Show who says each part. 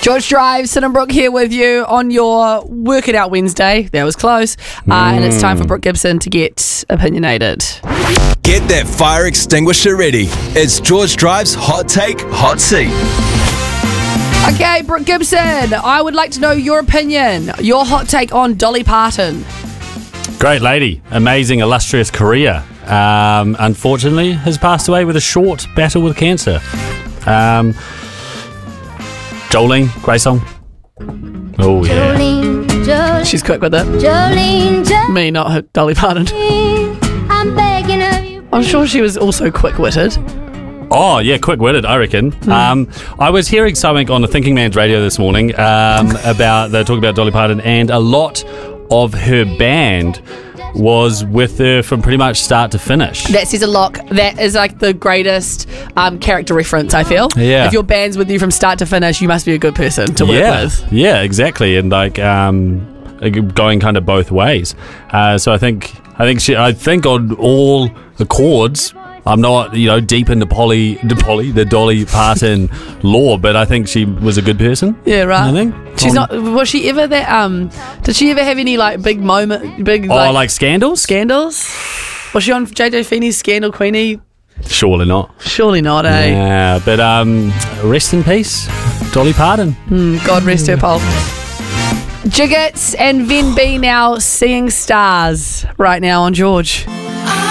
Speaker 1: George Drive, Sid and Brooke here with you on your Work It Out Wednesday. That was close. And it's time for Brooke Gibson to get opinionated.
Speaker 2: Get that fire extinguisher ready. It's George Drive's Hot Take, Hot Seat.
Speaker 1: Okay, Brooke Gibson, I would like to know your opinion, your hot take on Dolly Parton.
Speaker 3: Great lady, amazing, illustrious career. Unfortunately, has passed away with a short battle with cancer. Jolene, great song. Oh yeah.
Speaker 4: Jolene,
Speaker 1: She's quick with it.
Speaker 4: Jolene,
Speaker 1: Me, not her, Dolly Parton.
Speaker 4: I'm begging of you.
Speaker 1: I'm sure she was also quick-witted.
Speaker 3: Oh yeah, quick-witted, I reckon. I was hearing something on the Thinking Man's radio this morning about they're talking about Dolly Parton, and a lot of her band was with her from pretty much start to finish.
Speaker 1: That says a lot. That is like the greatest character reference, I feel.
Speaker 3: Yeah.
Speaker 1: If your band's with you from start to finish, you must be a good person to work with.
Speaker 3: Yeah, exactly, and like going kind of both ways. So I think on all the chords, I'm not deep into the Dolly Parton lore, but I think she was a good person.
Speaker 1: Yeah, right.
Speaker 3: I think
Speaker 1: She's not. Was she ever that? Did she ever have any like big moment?
Speaker 3: like scandals?
Speaker 1: Scandals? Was she on JJ Feeney's Scandal Queenie?
Speaker 3: Surely not.
Speaker 1: Surely not, eh?
Speaker 3: Yeah, but rest in peace, Dolly Parton.
Speaker 1: God rest her pulse. Jiggets and Ven B now seeing stars right now on George.